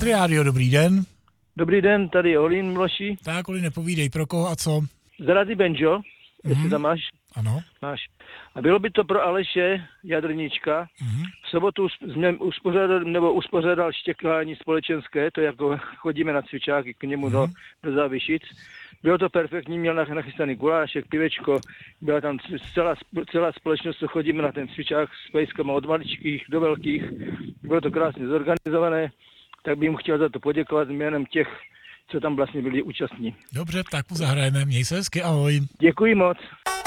Country Radio, dobrý den. Dobrý den, tady je Olín Miloši. Tak, Olín, nepovídej, pro koho a co? Z Rady Benjo, jestli tam máš. Ano. Máš. A bylo by to pro Aleše Jadrníčka. V sobotu jsme uspořádal štěkání společenské, to jako chodíme na cvičáky k němu do Závišic. Bylo to perfektní, měl nachystaný gulášek, pivečko, byla tam celá společnost, co chodíme na ten cvičák s pejskama od maličkých do velkých. Bylo to krásně zorganizované, tak bych mu chtěl za to poděkovat jménem těch, co tam vlastně byli účastní. Dobře, tak mu zahrajeme, měj se hezky, ahoj. Děkuji moc.